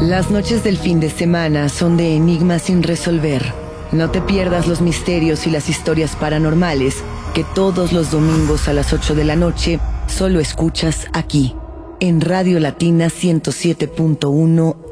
Las noches del fin de semana son de enigmas sin resolver. No te pierdas los misterios y las historias paranormales que todos los domingos a las 8 de la noche solo escuchas aquí, en Radio Latina 107.1